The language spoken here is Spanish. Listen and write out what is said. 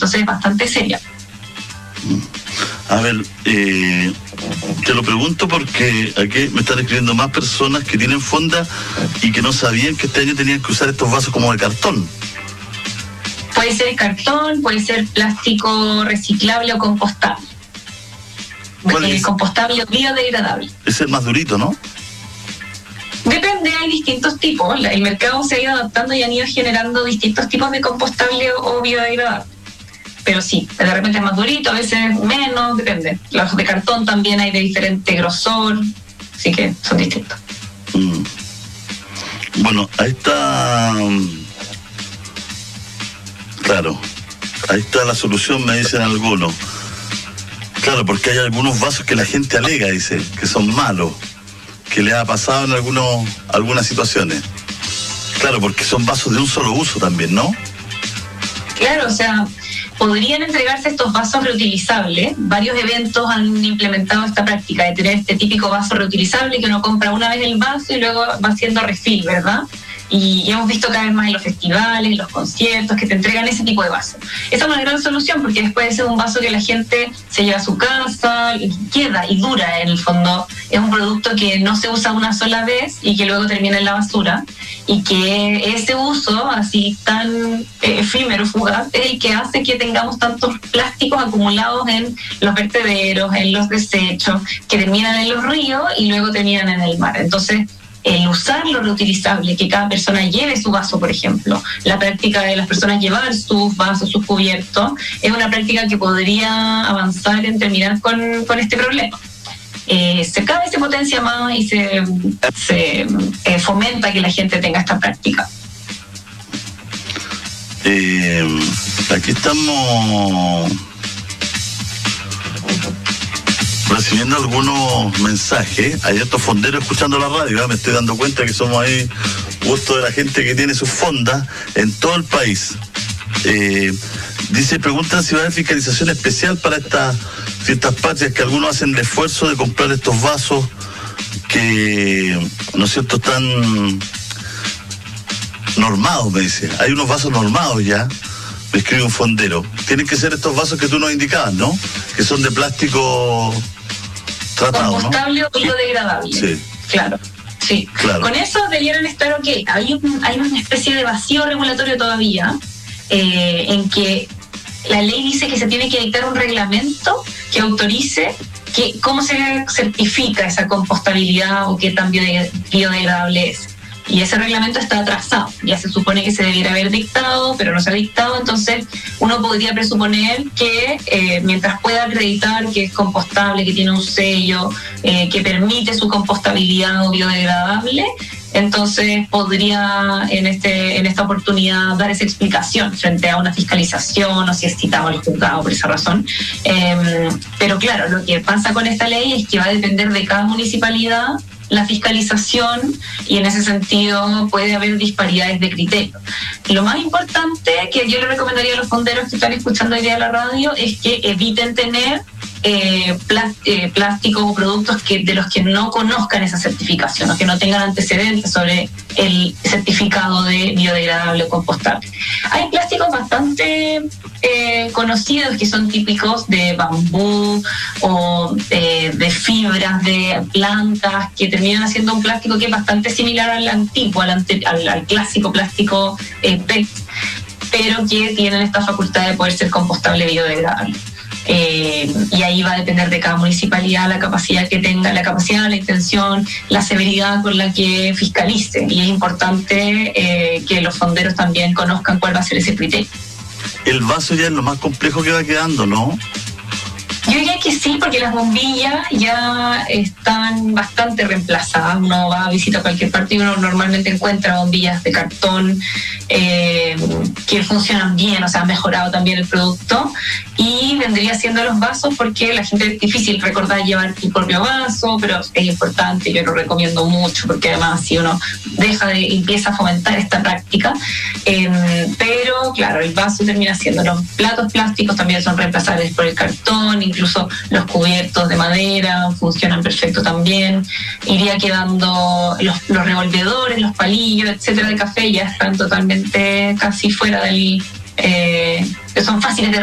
entonces es bastante seria. A ver, te lo pregunto porque aquí me están escribiendo más personas que tienen fonda y que no sabían que este año tenían que usar estos vasos como de cartón. Puede ser cartón, puede ser plástico reciclable o compostable. Compostable o biodegradable. Es el más durito, ¿no? Depende, hay distintos tipos. El mercado se ha ido adaptando y han ido generando distintos tipos de compostable o biodegradable. Pero sí, de repente es más durito, a veces menos, depende. Los de cartón también hay de diferente grosor, así que son distintos. Bueno, ahí está... Claro, ahí está la solución, me dicen algunos. Claro, porque hay algunos vasos que la gente alega, dice, que son malos, que le ha pasado en algunas situaciones. Claro, porque son vasos de un solo uso también, ¿no? Claro, o sea, podrían entregarse estos vasos reutilizables. Varios eventos han implementado esta práctica de tener este típico vaso reutilizable que uno compra una vez el vaso y luego va haciendo refill, ¿verdad? Y hemos visto cada vez más en los festivales, en los conciertos, que te entregan ese tipo de vaso. Esa es una gran solución porque después de ser un vaso que la gente se lleva a su casa y queda y dura en el fondo. Es un producto que no se usa una sola vez y que luego termina en la basura, y que ese uso así tan efímero, fugaz, es el que hace que tengamos tantos plásticos acumulados en los vertederos, en los desechos, que terminan en los ríos y luego terminan en el mar. Entonces, el usar lo reutilizable, que cada persona lleve su vaso, por ejemplo, la práctica de las personas llevar sus vasos, sus cubiertos, es una práctica que podría avanzar en terminar con este problema. Cada vez se potencia más y se fomenta que la gente tenga esta práctica. Aquí estamos recibiendo algunos mensajes. Hay estos fonderos escuchando la radio, ¿eh? Me estoy dando cuenta que somos ahí gusto de la gente que tiene sus fondas en todo el país. Dice, preguntan si va a haber fiscalización especial para estas fiestas patrias, que algunos hacen el esfuerzo de comprar estos vasos que, ¿no es cierto?, están normados, me dice. Hay unos vasos normados ya, me escribe un fondero. Tienen que ser estos vasos que tú nos indicabas, ¿no? Que son de plástico tratado, compostable, ¿no? O biodegradable. Sí. Claro. Sí, claro. Con eso debieran estar ok. Hay una especie de vacío regulatorio todavía, en que la ley dice que se tiene que dictar un reglamento que autorice cómo se certifica esa compostabilidad o qué tan biodegradable es. Y ese reglamento está atrasado. Ya se supone que se debiera haber dictado, pero no se ha dictado. Entonces, uno podría presuponer que mientras pueda acreditar que es compostable, que tiene un sello, que permite su compostabilidad o biodegradable, entonces podría en esta oportunidad dar esa explicación frente a una fiscalización o si es citado al juzgado por esa razón. Pero claro, lo que pasa con esta ley es que va a depender de cada municipalidad la fiscalización, y en ese sentido puede haber disparidades de criterio. Lo más importante que yo le recomendaría a los fonderos que están escuchando hoy día la radio es que eviten tener plásticos o productos de los que no conozcan esa certificación o que no tengan antecedentes sobre el certificado de biodegradable o compostable. Hay plásticos bastante conocidos que son típicos de bambú o de fibras de plantas, que terminan haciendo un plástico que es bastante similar al antiguo, al clásico plástico PET, pero que tienen esta facultad de poder ser compostable biodegradable. Y ahí va a depender de cada municipalidad la capacidad que tenga, la capacidad, la intención, la severidad con la que fiscalice, y es importante que los fonderos también conozcan cuál va a ser ese criterio. El vaso ya es lo más complejo que va quedando, ¿no? Yo diría que sí, porque las bombillas ya están bastante reemplazadas. Uno va a visitar cualquier parte y uno normalmente encuentra bombillas de cartón que funcionan bien, o sea, han mejorado también el producto. Y vendría siendo los vasos, porque la gente es difícil recordar llevar tu propio vaso, pero es importante, yo lo recomiendo mucho, porque además si uno empieza a fomentar esta práctica. Pero claro, el vaso termina siendo, los platos plásticos también son reemplazables por el cartón, incluso los cubiertos de madera funcionan perfecto también. Iría quedando los revolvedores, los palillos, etcétera, de café, ya están totalmente casi fuera del... son fáciles de